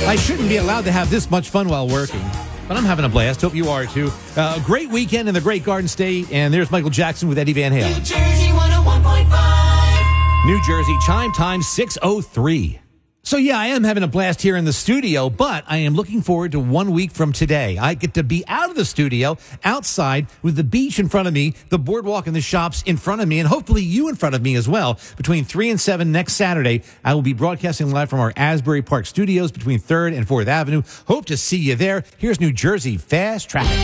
I shouldn't be allowed to have this much fun while working, but I'm having a blast. Hope you are too. A great weekend in the great Garden State, and there's Michael Jackson with Eddie Van Halen. New Jersey 101.5. New Jersey, chime time 6:03. So yeah, I am having a blast here in the studio, but I am looking forward to 1 week from today. I get to be out of the studio, outside, with the beach in front of me, the boardwalk and the shops in front of me, and hopefully you in front of me as well. Between 3 and 7 next Saturday, I will be broadcasting live from our Asbury Park studios between 3rd and 4th Avenue. Hope to see you there. Here's New Jersey Fast Traffic.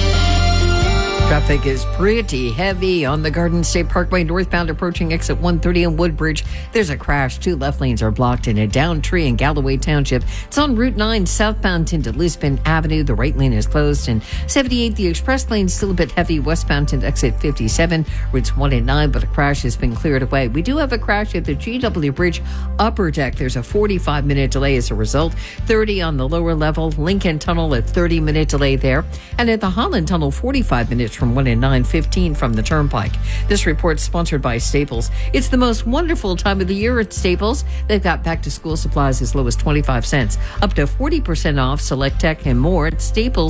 Traffic is pretty heavy on the Garden State Parkway northbound approaching exit 130 in Woodbridge. There's a crash. 2 left lanes are blocked in a downed tree in Galloway Township. It's on Route 9 southbound into Lisbon Avenue. The right lane is closed. And 78, the express lane is still a bit heavy westbound into exit 57, routes 1 and 9, but a crash has been cleared away. We do have a crash at the GW Bridge upper deck. There's a 45-minute delay as a result. 30 on the lower level. Lincoln Tunnel, a 30-minute delay there. And at the Holland Tunnel, 45 minutes from 1 and 9:15 from the Turnpike. This report's sponsored by Staples. It's the most wonderful time of the year at Staples. They've got back-to-school supplies as low as 25 cents, up to 40% off select tech and more at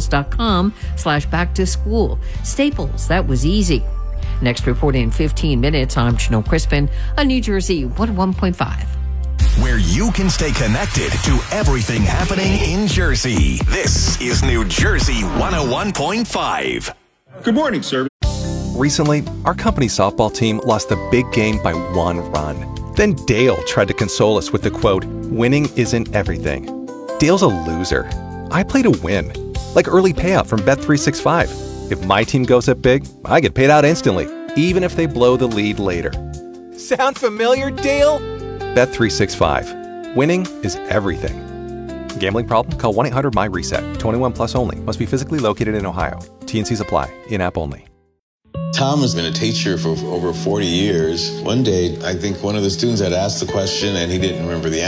staples.com/back-to-school. Staples, that was easy. Next report in 15 minutes, I'm Janelle Crispin on New Jersey 101.5. Where you can stay connected to everything happening in Jersey. This is New Jersey 101.5. Good morning, sir. Recently, our company softball team lost the big game by 1 run. Then Dale tried to console us with the quote, "Winning isn't everything." Dale's a loser. I play to win, like early payout from Bet365. If my team goes up big, I get paid out instantly, even if they blow the lead later. Sound familiar, Dale? Bet365. Winning is everything. Gambling problem? Call 1-800-MY-RESET. 21 plus only. Must be physically located in Ohio. T&Cs apply. In-app only. Tom has been a teacher for over 40 years. One day, I think one of the students had asked the question and he didn't remember the